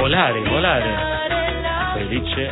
Volare, volare. Felice.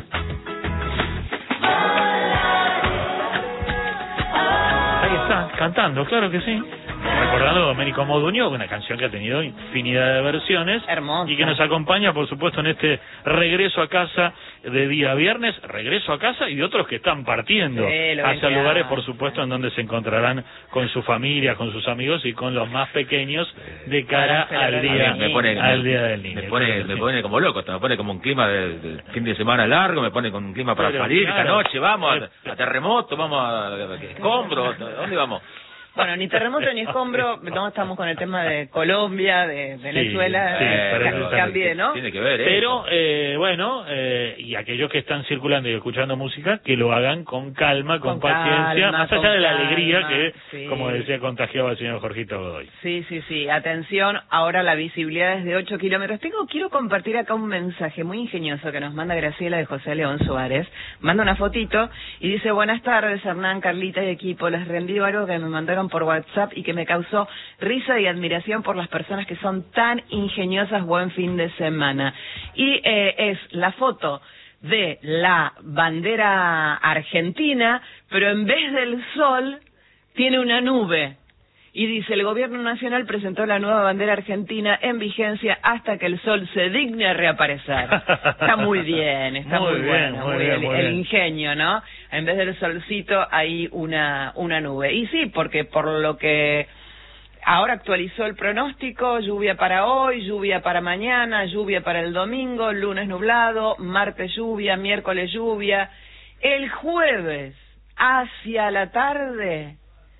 Ahí está, cantando, claro que sí. Recordando a Domenico Modugno, una canción que ha tenido infinidad de versiones. Hermosa. Y que nos acompaña, por supuesto, en este regreso a casa de día viernes, regreso a casa y de otros que están partiendo hacia lugares, por supuesto, en donde se encontrarán con su familia, con sus amigos y con los más pequeños de cara al día del niño. Me pone como loco, me pone como un clima de fin de semana largo, me pone con un clima para salir, esta noche vamos a terremoto, vamos a escombro, ¿dónde vamos? Bueno, ni terremoto ni escombro, no estamos con el tema de Colombia, de Venezuela, cambie, ¿no? Tiene que ver, pero bueno, y aquellos que están circulando y escuchando música, que lo hagan con calma, con paciencia, más allá de la alegría que, como decía, contagiaba el señor Jorgito Godoy. Sí, atención, ahora la visibilidad es de 8 kilómetros. Quiero compartir acá un mensaje muy ingenioso que nos manda Graciela de José León Suárez. Manda una fotito y dice: buenas tardes, Hernán, Carlita y equipo, les reenvío algo que me mandaron por WhatsApp y que me causó risa y admiración por las personas que son tan ingeniosas. Buen fin de semana. Y es la foto de la bandera argentina, pero en vez del sol tiene una nube. Y dice: el gobierno nacional presentó la nueva bandera argentina en vigencia hasta que el sol se digne a reaparecer. Está muy bien, está muy bueno, muy bien, el ingenio, ¿no? En vez del solcito hay una nube. Y sí, porque por lo que ahora actualizó el pronóstico, lluvia para hoy, lluvia para mañana, lluvia para el domingo, lunes nublado, martes lluvia, miércoles lluvia. El jueves, hacia la tarde,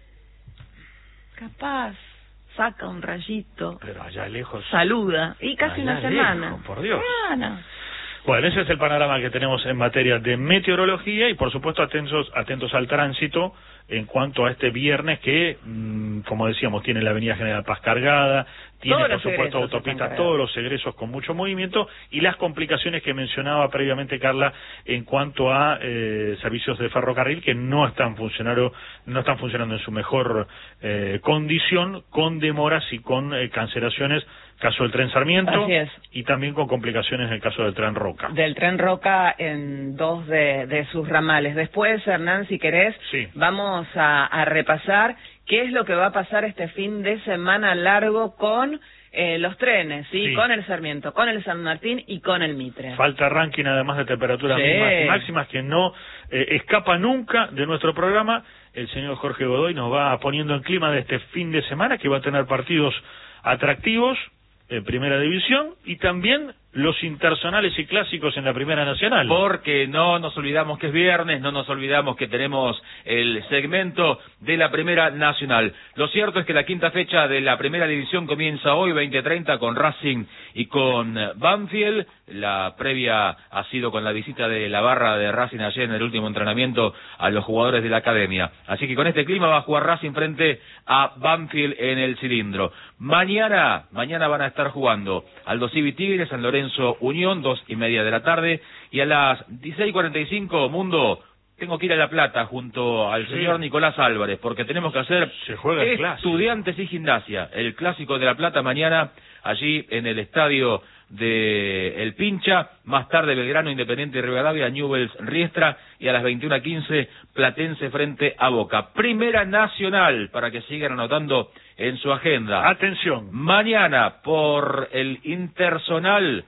capaz saca un rayito, pero allá lejos, saluda, y casi una semana. Lejos, por Dios. Bueno, ese es el panorama que tenemos en materia de meteorología y, por supuesto, atentos al tránsito en cuanto a este viernes que, como decíamos, tiene la Avenida General Paz cargada, tiene, por supuesto, autopistas, todos los egresos con mucho movimiento y las complicaciones que mencionaba previamente Carla en cuanto a servicios de ferrocarril que no están funcionando en su mejor condición, con demoras y con cancelaciones, caso del tren Sarmiento, y también con complicaciones en el caso del tren Roca. Del tren Roca en dos de sus ramales. Después, Hernán, si querés, vamos a repasar qué es lo que va a pasar este fin de semana largo con los trenes, ¿sí? Con el Sarmiento, con el San Martín y con el Mitre. Falta ranking, además de temperaturas mínimas y máximas, que no escapa nunca de nuestro programa. El señor Jorge Godoy nos va poniendo en clima de este fin de semana, que va a tener partidos atractivos en Primera División y también los interzonales y clásicos en la Primera Nacional. Porque no nos olvidamos que es viernes, no nos olvidamos que tenemos el segmento de la Primera Nacional. Lo cierto es que la quinta fecha de la Primera División comienza hoy, 20:30, con Racing y con Banfield. La previa ha sido con la visita de la barra de Racing ayer en el último entrenamiento a los jugadores de la academia. Así que con este clima va a jugar Racing frente a Banfield en el cilindro. Mañana van a estar jugando Aldo Civi Tigre, San Lorenzo Unión, 2:30 de la tarde, y a las 16:45, Mundo, tengo que ir a La Plata junto al señor Nicolás Álvarez, porque tenemos que hacer Estudiantes y Gimnasia, el clásico de La Plata mañana, allí en el estadio de El Pincha. Más tarde Belgrano, Independiente y Rivadavia, Newell's Riestra, y a las 21:15 Platense frente a Boca. Primera Nacional, para que sigan anotando en su agenda. Atención. Mañana, por el interzonal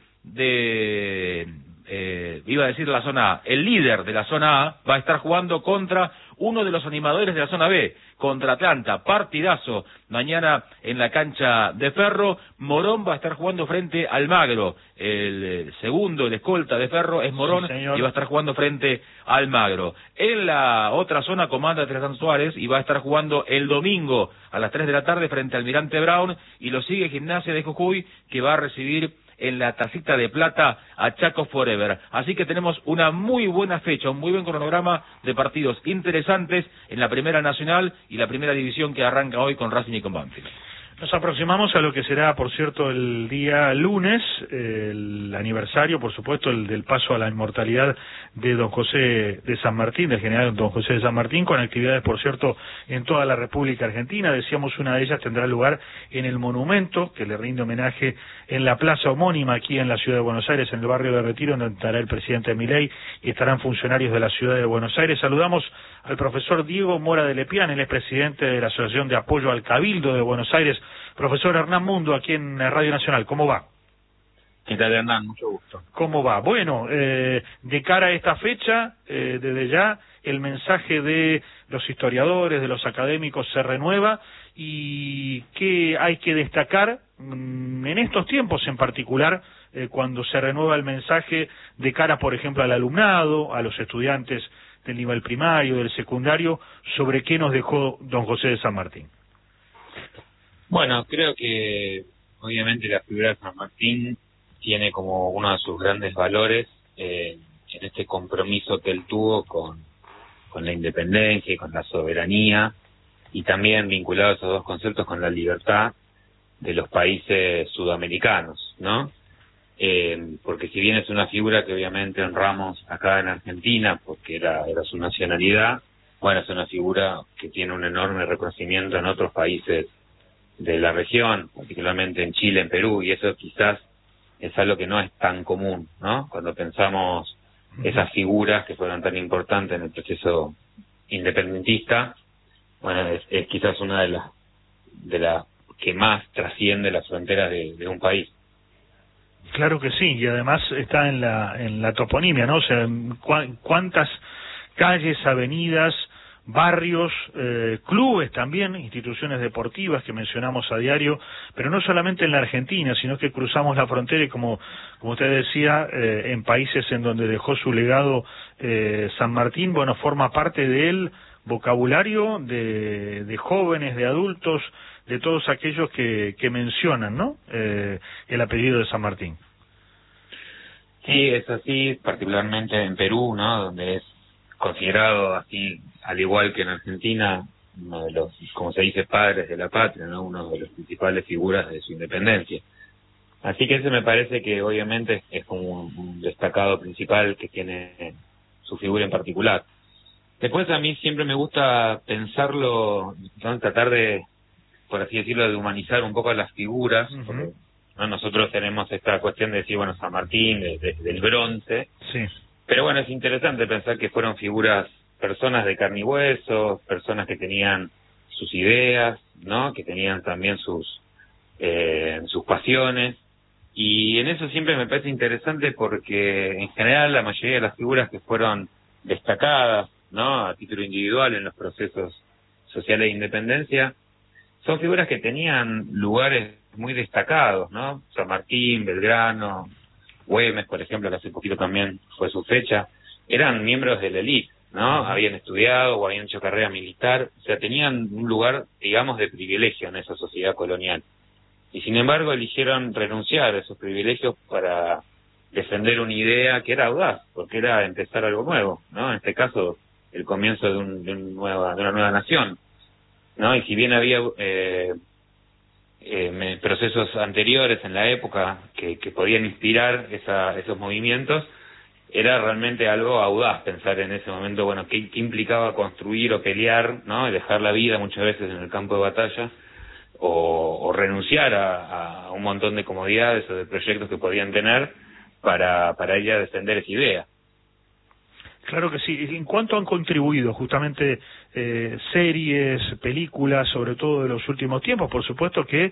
de... iba a decir la zona A, el líder de la zona A va a estar jugando contra uno de los animadores de la zona B, contra Atlanta, partidazo, mañana en la cancha de Ferro. Morón va a estar jugando frente al Magro, el segundo, el escolta de Ferro es Morón, y va a estar jugando frente al Magro. En la otra zona comanda Tresán Suárez y va a estar jugando el domingo a las 3 de la tarde frente al Almirante Brown, y lo sigue Gimnasia de Jujuy, que va a recibir en la tacita de plata a Chaco Forever. Así que tenemos una muy buena fecha, un muy buen cronograma de partidos interesantes en la Primera Nacional y la Primera División, que arranca hoy con Racing y con Banfield. Nos aproximamos a lo que será, por cierto, el día lunes, el aniversario, por supuesto, el del paso a la inmortalidad de don José de San Martín, del general don José de San Martín, con actividades, por cierto, en toda la República Argentina. Decíamos, una de ellas tendrá lugar en el monumento, que le rinde homenaje en la plaza homónima, aquí en la ciudad de Buenos Aires, en el barrio de Retiro, donde estará el presidente Milei y estarán funcionarios de la ciudad de Buenos Aires. Saludamos al profesor Diego Mora de Lepiane, él es presidente de la Asociación de Apoyo al Cabildo de Buenos Aires. Profesor Hernán Mundo, aquí en Radio Nacional, ¿cómo va? ¿Qué tal, Hernán? Mucho gusto. ¿Cómo va? Bueno, de cara a esta fecha, desde ya, el mensaje de los historiadores, de los académicos, se renueva. ¿Y qué hay que destacar en estos tiempos en particular, cuando se renueva el mensaje de cara, por ejemplo, al alumnado, a los estudiantes del nivel primario, del secundario, sobre qué nos dejó don José de San Martín? Bueno, creo que obviamente la figura de San Martín tiene como uno de sus grandes valores en este compromiso que él tuvo con la independencia y con la soberanía, y también vinculado a esos dos conceptos con la libertad de los países sudamericanos, ¿no? Porque si bien es una figura que obviamente honramos acá en Argentina porque era su nacionalidad, bueno, es una figura que tiene un enorme reconocimiento en otros países de la región, particularmente en Chile, en Perú, y eso quizás es algo que no es tan común, ¿no? Cuando pensamos esas figuras que fueron tan importantes en el proceso independentista, bueno, es quizás una de las que más trasciende las fronteras de un país. Claro que sí, y además está en la toponimia, ¿no? O sea, cuántas calles, avenidas, barrios, clubes también, instituciones deportivas que mencionamos a diario, pero no solamente en la Argentina, sino que cruzamos la frontera y como usted decía, en países en donde dejó su legado San Martín, bueno, forma parte del vocabulario de jóvenes, de adultos, de todos aquellos que mencionan, ¿no? El apellido de San Martín. Sí, es así, particularmente en Perú, ¿no? Donde es considerado así, al igual que en Argentina, uno de los, como se dice, padres de la patria, ¿no? Uno de las principales figuras de su independencia. Así que ese me parece que obviamente es como un destacado principal que tiene su figura en particular. Después a mí siempre me gusta pensarlo, ¿no? Tratar de, por así decirlo, de humanizar un poco a las figuras, porque, ¿no? Nosotros tenemos esta cuestión de decir, bueno, San Martín, del bronce, sí. Pero bueno, es interesante pensar que fueron figuras, personas de carne y hueso, personas que tenían sus ideas, ¿no? Que tenían también sus pasiones, y en eso siempre me parece interesante porque en general la mayoría de las figuras que fueron destacadas, ¿no? A título individual en los procesos sociales de independencia, son figuras que tenían lugares muy destacados, ¿no? San Martín, Belgrano, Güemes, por ejemplo, que hace poquito también fue su fecha, eran miembros de la élite, ¿no? Habían estudiado o habían hecho carrera militar, o sea, tenían un lugar, digamos, de privilegio en esa sociedad colonial. Y sin embargo eligieron renunciar a esos privilegios para defender una idea que era audaz, porque era empezar algo nuevo, ¿no? En este caso, el comienzo de una nueva nación, ¿no? Y si bien había procesos anteriores en la época que podían inspirar esos movimientos, era realmente algo audaz pensar en ese momento, bueno, qué implicaba construir o pelear, ¿no? Y dejar la vida muchas veces en el campo de batalla, o renunciar a un montón de comodidades o de proyectos que podían tener para ir a defender esa idea. Claro que sí. ¿En cuánto han contribuido justamente series, películas, sobre todo de los últimos tiempos? Por supuesto que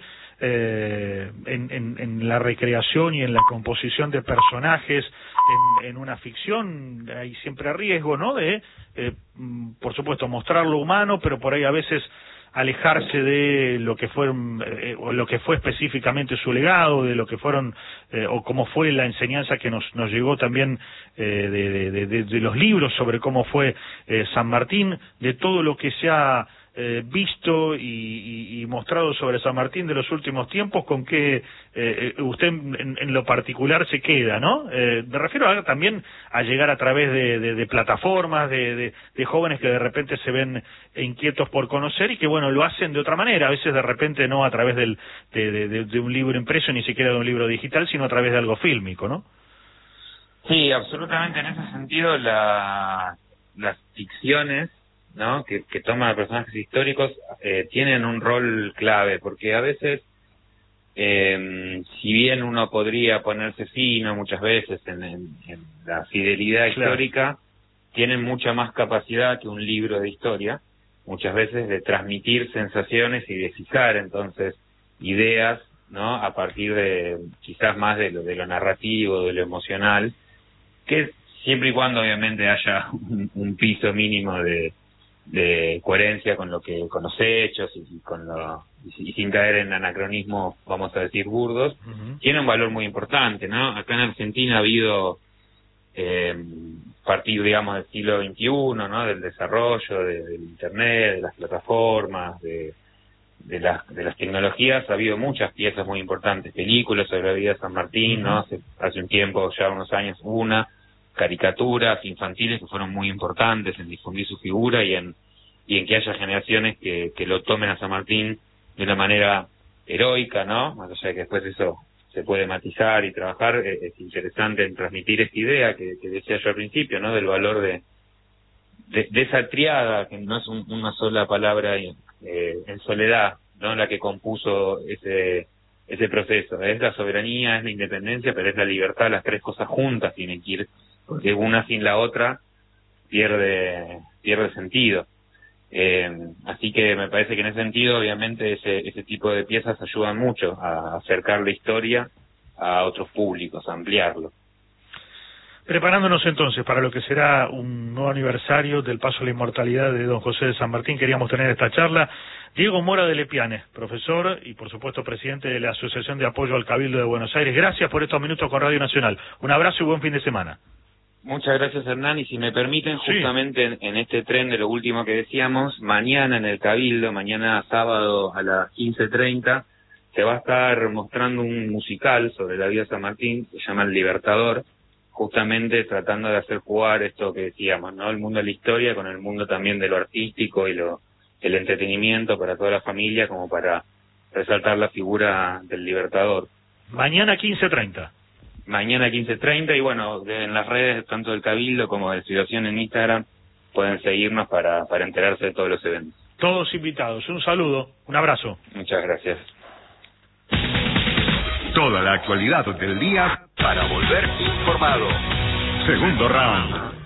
en la recreación y en la composición de personajes en una ficción hay siempre riesgo, ¿no? De, por supuesto, mostrar lo humano, pero por ahí a veces alejarse de lo que fue específicamente su legado, de lo que fueron o cómo fue la enseñanza que nos llegó también de los libros sobre cómo fue San Martín, de todo lo que se ha visto y mostrado sobre San Martín de los últimos tiempos, con que usted en lo particular se queda, ¿no? Me refiero también a llegar a través de plataformas, de jóvenes que de repente se ven inquietos por conocer y que, bueno, lo hacen de otra manera, a veces de repente no a través de un libro impreso, ni siquiera de un libro digital, sino a través de algo fílmico, ¿no? Sí, absolutamente. En ese sentido, las ficciones, ¿no?, que toman personajes históricos tienen un rol clave, porque a veces, si bien uno podría ponerse fino muchas veces en la fidelidad histórica, tienen mucha más capacidad que un libro de historia, muchas veces, de transmitir sensaciones y de fijar entonces ideas, ¿no?, a partir de quizás más de lo narrativo, de lo emocional, que siempre y cuando obviamente haya un piso mínimo de coherencia con con los hechos y sin caer en anacronismos, vamos a decir, burdos, tiene un valor muy importante, ¿no? Acá en Argentina ha habido partir, digamos, del siglo XXI, ¿no?, del desarrollo del internet, de las plataformas, de las tecnologías. Ha habido muchas piezas muy importantes, películas sobre la vida de San Martín, ¿no? Hace un tiempo, ya unos años, caricaturas infantiles que fueron muy importantes en difundir su figura y en que haya generaciones que lo tomen a San Martín de una manera heroica, ¿no? Más allá de que después eso se puede matizar y trabajar, es interesante en transmitir esta idea que decía yo al principio, ¿no?, del valor de esa triada, que no es una sola palabra en soledad, ¿no?, la que compuso ese proceso. Es la soberanía, es la independencia, pero es la libertad. Las tres cosas juntas tienen que ir, porque una sin la otra pierde sentido. Así que me parece que en ese sentido, obviamente, ese tipo de piezas ayudan mucho a acercar la historia a otros públicos, a ampliarlo. Preparándonos entonces para lo que será un nuevo aniversario del paso a la inmortalidad de don José de San Martín, queríamos tener esta charla. Diego Mora de Lepiane, profesor y por supuesto presidente de la Asociación de Apoyo al Cabildo de Buenos Aires. Gracias por estos minutos con Radio Nacional. Un abrazo y buen fin de semana. Muchas gracias, Hernán, y si me permiten, justamente en este tren de lo último que decíamos, mañana en el Cabildo, mañana sábado a las 15:30, se va a estar mostrando un musical sobre la vida de San Martín, se llama El Libertador, justamente tratando de hacer jugar esto que decíamos, ¿no?, el mundo de la historia con el mundo también de lo artístico y el entretenimiento para toda la familia, como para resaltar la figura del Libertador. Mañana 15:30. Mañana 15:30, y bueno, en las redes, tanto del Cabildo como de Situación en Instagram, pueden seguirnos para enterarse de todos los eventos. Todos invitados. Un saludo, un abrazo. Muchas gracias. Toda la actualidad del día para volver informado. Segundo round.